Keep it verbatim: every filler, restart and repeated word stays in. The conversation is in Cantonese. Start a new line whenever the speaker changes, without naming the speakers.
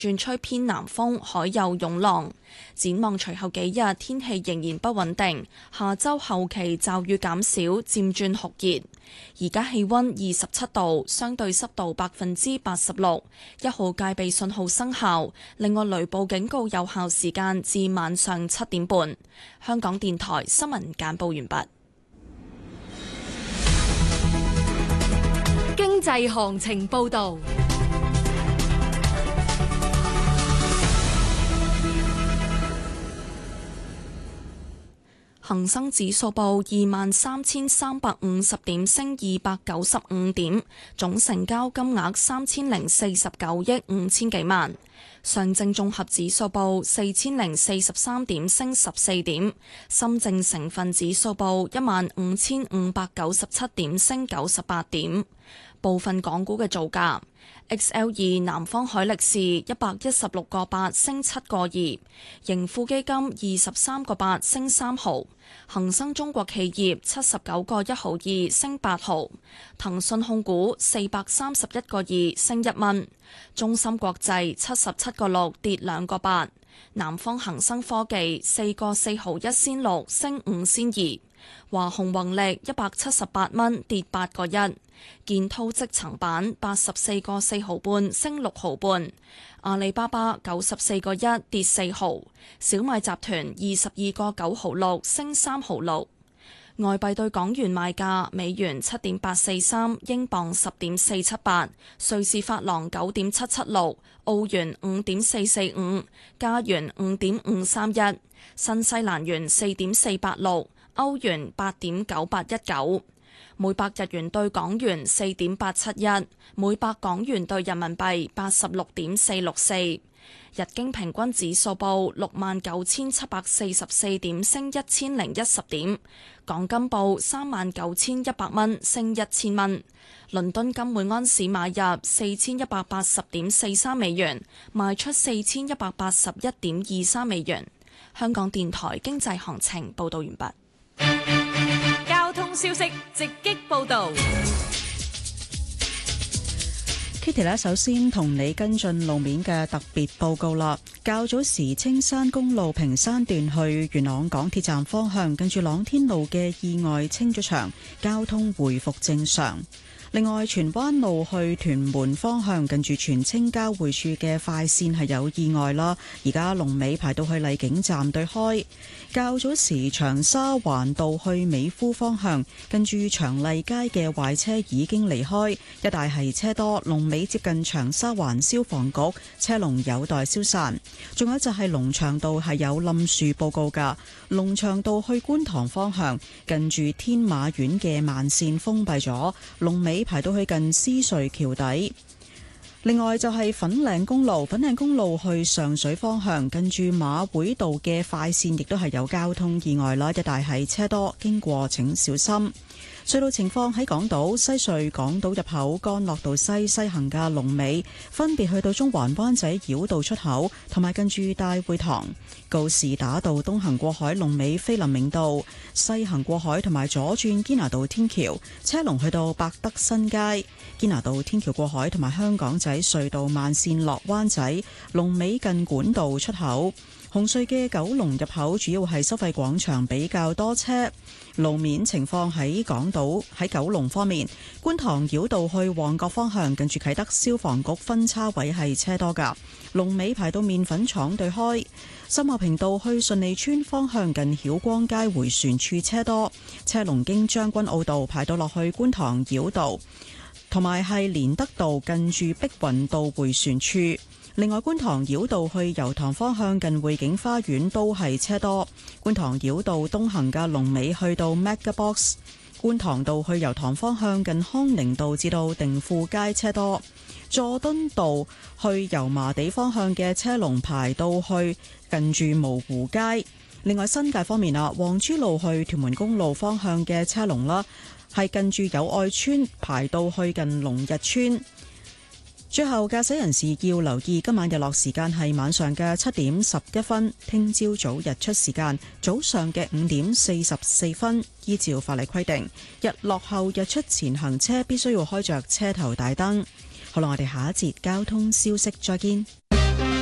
轉吹偏南風，海有湧浪。展望隨後幾日天氣仍然不穩定，下週後期驟雨減少，漸轉酷熱。而家氣溫二十七度，相對濕度百分之八十六，一號戒備信號生效。另外雷暴警告有效時間至晚上七點半。香港電台新聞簡報完畢。
經濟行情報道。
恒生指數報二萬三千三百五十點，升二百九十五點，總成交金額三千零四十九億五千幾萬。上證綜合指數報四千零四十三點，升十四點。深證成分指數報一萬五千五百九十七點，升九十八點。部分港股嘅造價。X L 二南方海力士一百一十六個八升七個二，盈富基金二十三個八升三毫，恒生中國企業七十九個一毫二升八毫，騰訊控股四百三十一個二升一蚊，中芯國際七十七個六跌兩個八，南方恒生科技四個四毫一仙六升五仙二，華虹宏力一百七十八蚊跌八個一。建滔積層板八十四個四毫半升六毫半，阿里巴巴九十四個一跌四毫，小米集團二十二個九毫六升三毫六。外幣對港元賣價：美元七點八四三，英鎊十點四七八，瑞士法郎九點七七六，澳元五點四四五，加元五點五三一，新西蘭元四點四八六，歐元八點九八一九。每百日元對港元四點八七一，每百港元對人民幣八十六點四六四。日經平均指數報六萬九千七百四十四點，升一千零一十點。港金報三萬九千一百蚊，升一千蚊。倫敦金每安士買入四千一百八十點四三美元，賣出四千一百八十一點二三美元。香港電台經濟行情報道完畢。
交通消息直擊報道。
Kitty 咧，首先同你跟進路面嘅特別報告啦。較早時青山公路屏山段去元朗港鐵站方向，近住朗天路嘅意外清咗場，交通回復正常。另外，荃灣路去屯門方向，近住荃青交匯處嘅快線係有意外啦，而家龍尾排到去荔景站對開。較早時長沙灣道去美孚方向，近住長荔街嘅壞車已經離開，一帶係車多，龍尾接近長沙灣消防局，車龍有待消散。仲有就係龍翔道係有冧樹報告㗎，龍翔道去觀塘方向，近住天馬苑嘅慢線封閉咗，龍尾排到去近獅隧橋底。另外就係粉嶺公路，粉嶺公路去上水方向，近住馬會道嘅快線亦都係有交通意外啦，一帶係車多，經過請小心。隧道情況喺港島西隧港島入口干諾道西西行嘅龍尾分別去到中環灣仔繞道出口同埋近住大會堂，告士打道東行過海龍尾菲林明道，西行過海同埋左轉堅拿道天橋車龍去到百德新街，堅拿道天橋過海同埋香港仔隧道慢線落灣仔龍尾近管道出口。紅隧嘅九龍入口主要係收費廣場比較多車。路面情況喺港島喺九龍方面，觀塘繞道去旺角方向近住啟德消防局分叉位係車多㗎，龍尾排到麵粉廠對開。深茂坪道去順利村方向近曉光街迴旋處車多，車龍經將軍澳道排到落去觀塘繞道，同埋係連德道近住碧雲道迴旋處。另外，觀塘繞道去油塘方向近匯景花園都係車多。觀塘繞道東行嘅龍尾去到 MegaBox， 觀塘道去油塘方向近康寧道至到定富街車多。佐敦道去油麻地方向嘅車龍排到去近住蕪湖街。另外，新界方面啊，黃珠路去屯門公路方向嘅車龍啦，係近住友愛邨排到去近龍日村。最後，駕駛人士要留意今晚日落時間係晚上嘅七點十一分，聽朝早日出時間早上嘅五點四十四分。依照法例規定，日落後日出前行車必須要開着車頭大燈。好啦，我哋下一節交通消息再見。